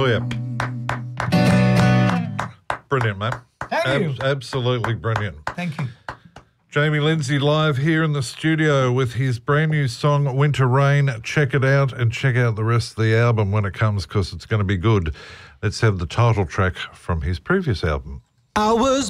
Oh, yeah. Brilliant, mate. Thank you. Absolutely brilliant. Thank you. Jamie Lindsay live here in the studio with his brand new song, Winter Rain. Check it out and check out the rest of the album when it comes because it's going to be good. Let's have the title track from his previous album. I was